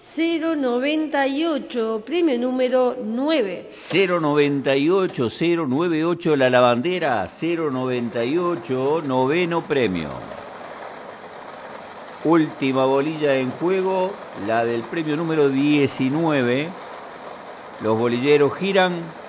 098, premio número 9. 098, 098 la lavandera, 098, noveno premio. Última bolilla en juego, la del premio número 19. Los bolilleros giran.